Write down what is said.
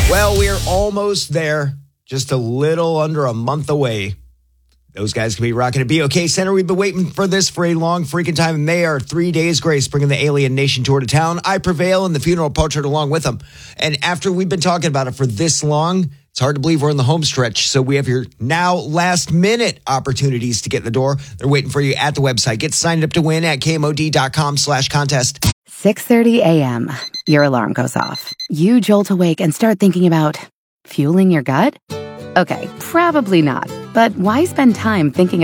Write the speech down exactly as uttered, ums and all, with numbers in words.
Well, we're almost there. Just a little under a month away. Those guys can be rocking a B O K Center. We've been waiting for this for a long freaking time, and they are three days grace bringing the Alien Nation tour to town. I Prevail and the Funeral Portrait along with them. And after we've been talking about it for this long, it's hard to believe we're in the home stretch. So we have your now last minute opportunities to get in the door. They're waiting for you at the website. Get signed up to win at kmod.com slash contest. six thirty a.m. Your alarm goes off. You jolt awake and start thinking about fueling your gut? Okay, probably not. But why spend time thinking